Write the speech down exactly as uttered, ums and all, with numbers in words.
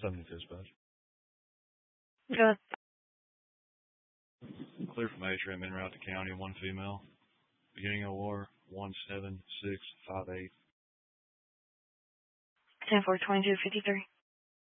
seventy dispatch. Good. Clear from Atrium, en route to county, one female. Beginning O R one seven six five eight. ten four twenty-two fifty-three.